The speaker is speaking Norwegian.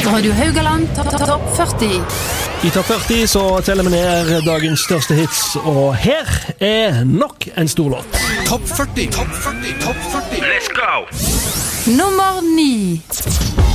Radio Haugaland Topp 40. I Topp 40 så teller vi ned dagens største hits, og her er nok en stor låt. Topp 40. Topp 40. Topp 40. Let's go! Nummer 9.